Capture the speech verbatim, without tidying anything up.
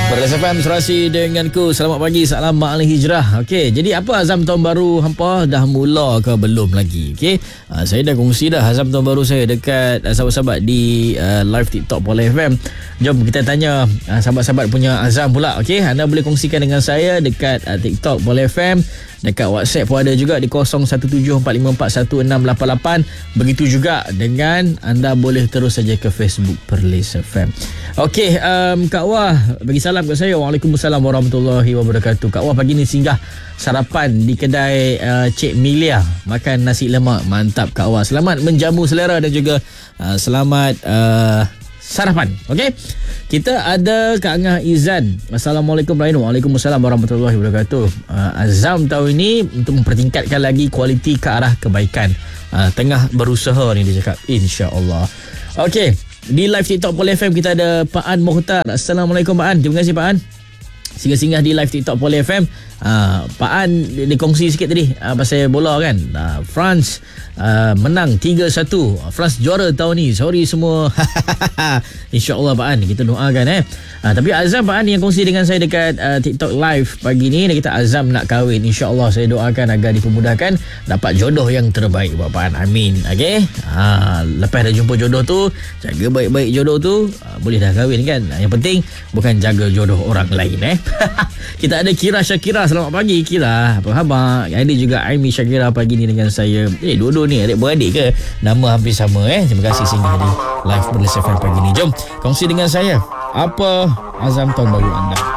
Perlis F M serasi denganku. Selamat pagi, salam ma'al hijrah. Okey, jadi apa azam tahun baru hampa? Dah mula ke belum lagi? Okey, uh, saya dah kongsi dah azam tahun baru saya dekat uh, sahabat-sahabat di uh, live TikTok Perlis F M. Jom kita tanya uh, sahabat-sahabat punya azam pula. Okey, anda boleh kongsikan dengan saya dekat uh, TikTok Perlis F M. Dekat WhatsApp pun ada juga di kosong satu tujuh empat lima empat satu enam lapan lapan. Begitu juga dengan anda boleh terus saja ke Facebook Perlis F M. Okey, um, Kak Wah bagi salam kat saya. Waalaikumsalam warahmatullahi wabarakatuh. Kak Wah pagi ni singgah sarapan di kedai uh, Cik Milia, makan nasi lemak. Mantap Kak Wah. Selamat menjamu selera dan juga uh, selamat uh, sarapan. Okey. Kita ada Kak Angah Izan. Assalamualaikum Rainu. Waalaikumsalam warahmatullahi wabarakatuh. Uh, azam tahun ini untuk mempertingkatkan lagi kualiti ke arah kebaikan. Uh, tengah berusaha ni dia cakap, insya-Allah. Okey, di live TikTok Perlis F M kita ada Pak An Mohtar. Assalamualaikum Pak An. Terima kasih Pak An. Singgah-singgah di live TikTok Perlis F M. Uh, Pak An dia kongsi sikit tadi uh, pasal bola kan. Uh, France uh, menang tiga satu. France juara tahun ni. Sorry semua. InsyaAllah Pak An, kita doakan eh. Uh, tapi azam Pak An yang kongsi dengan saya dekat uh, TikTok live pagi ni, dia kata azam nak kahwin. InsyaAllah saya doakan agar dipermudahkan dapat jodoh yang terbaik buat Pak An. Amin. Okey. Uh, lepas dah jumpa jodoh tu, jaga baik-baik jodoh tu, uh, boleh dah kahwin kan. Yang penting bukan jaga jodoh orang lain eh. Kita ada Kira Syakira. Selamat pagi Kira. Apa khabar? Ada juga Aimi Syakira pagi ni dengan saya. Eh, dua-dua ni adik-beradik ke? Nama hampir sama eh. Terima kasih singgah di live Perlis F M pagi ni. Jom kongsi dengan saya, apa azam tahun baru anda?